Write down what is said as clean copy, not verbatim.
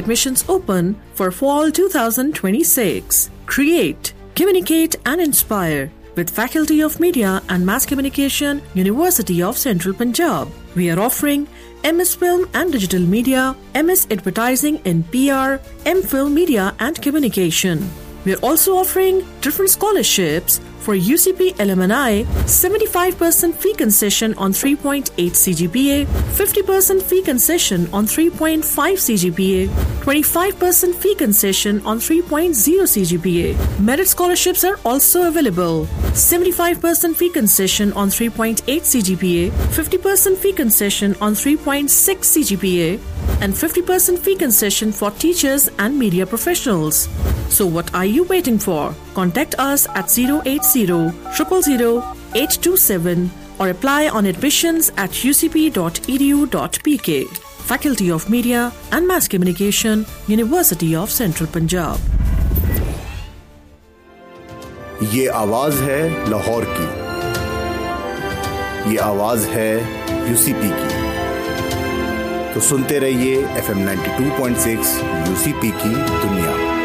Admissions open for fall 2026. Create, communicate and inspire with Faculty of Media and Mass Communication, University of Central Punjab. We are offering MS Film and Digital Media, MS Advertising in PR, MPhil Media and Communication. We are also offering different scholarships for UCP alumni, 75% fee concession on 3.8 CGPA, 50% fee concession on 3.5 CGPA, 25% fee concession on 3.0 CGPA. Merit scholarships are also available. 75% fee concession on 3.8 CGPA, 50% fee concession on 3.6 CGPA, and 50% fee concession for teachers and media professionals. So what are you waiting for? Contact us at 080-000-827 or apply on admissions at ucp.edu.pk. Faculty of Media and Mass Communication, University of Central Punjab. ये आवाज है लाहौर की, ये आवाज है UCP की। तो सुनते रहिए FM 92.6 यूसीपी की दुनिया।